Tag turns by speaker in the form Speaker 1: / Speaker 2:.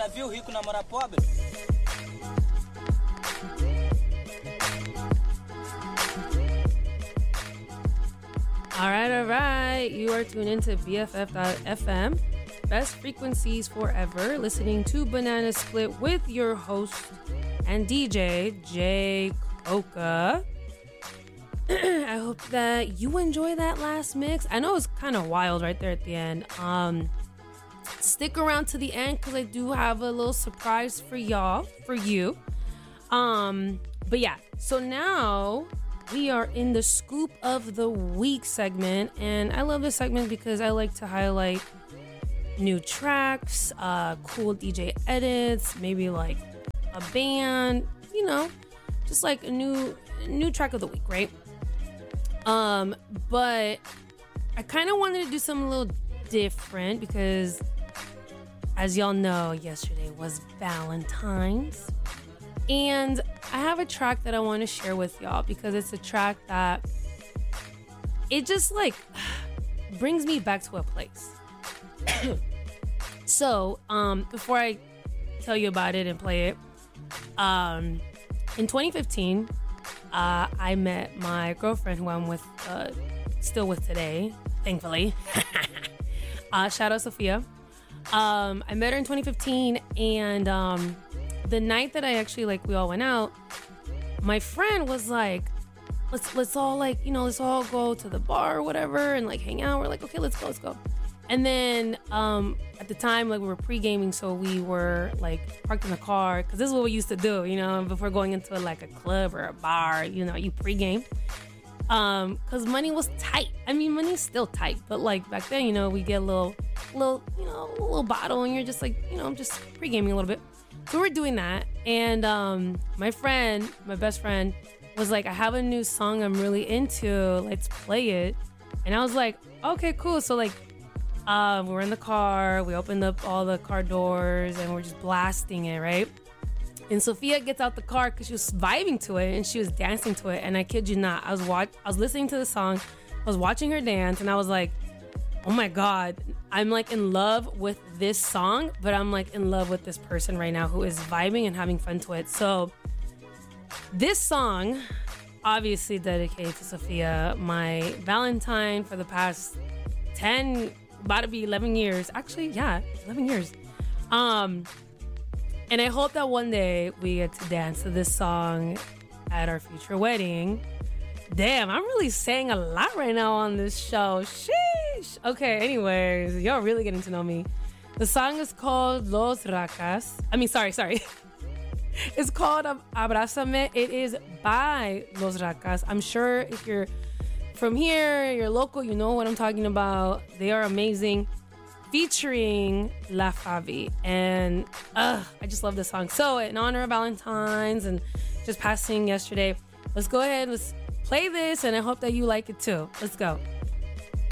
Speaker 1: já viu rico namorar pobre?
Speaker 2: All right. You are tuned into BFF.FM, best frequencies forever, listening to Banana Split with your host and DJ, Jay Coca. I hope that you enjoy that last mix. I know it's kind of wild right there at the end. Stick around to the end because I do have a little surprise for you. But yeah, so now we are in the Scoop of the Week segment, and I love this segment because I like to highlight new tracks, cool DJ edits, maybe like a band, just like a new track of the week, right? But I kind of wanted to do something a little different because, as y'all know, yesterday was Valentine's. And I have a track that I want to share with y'all because it's a track that it just like brings me back to a place. So, before I tell you about it and play it, in 2015, I met my girlfriend who I'm with, still with today, thankfully. Shout out Sophia. I met her in 2015, and the night that I actually we all went out, my friend was like, let's all let's all go to the bar or whatever and hang out. We're like, okay, let's go. And then at the time, we were pre-gaming, so we were parked in the car because this is what we used to do, before going into a club or a bar, you pre-game. Because money was tight. I mean, money's still tight, but back then, we get a little bottle, and you're just I'm just pre-gaming a little bit. So we're doing that, and my best friend, was like, I have a new song I'm really into. Let's play it. And I was like, okay, cool. So we're in the car. We opened up all the car doors, and we're just blasting it, right? And Sophia gets out the car because she was vibing to it, and she was dancing to it. And I kid you not, I was listening to the song, I was watching her dance, and I was like, oh my God, I'm in love with this song, but I'm in love with this person right now who is vibing and having fun to it. So this song, obviously dedicated to Sophia, my Valentine for the past 10, about to be 11 years. Actually, yeah, 11 years. And I hope that one day we get to dance to this song at our future wedding. Damn, I'm really saying a lot right now on this show. Sheesh. Okay, anyways, y'all really getting to know me. The song is called Los Racas. Sorry. It's called Abrázame. It is by Los Racas. I'm sure if you're from here, you're local, you know what I'm talking about. They are amazing. Featuring La Favi. And I just love this song. So in honor of Valentine's and just passing yesterday, let's go ahead, let's play this, and I hope that you like it too. Let's go.